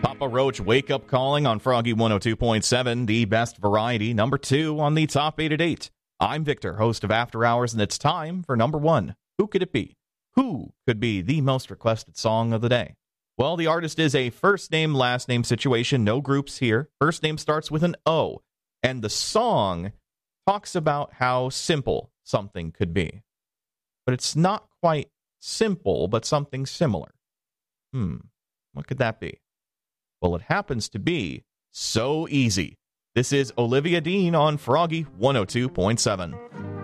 Papa Roach, Wake Up Calling on Froggy 102.7, the best variety. Number 2 on the top 8 at 8. I'm Victor, host of After Hours, and it's time for number 1. Who could it be? Who could be the most requested song of the day? Well, the artist is a first name, last name situation. No groups here. First name starts with an O. And the song talks about how simple something could be. But it's not quite simple, but something similar. What could that be? Well, it happens to be So Easy. This is Olivia Dean on Froggy 102.7.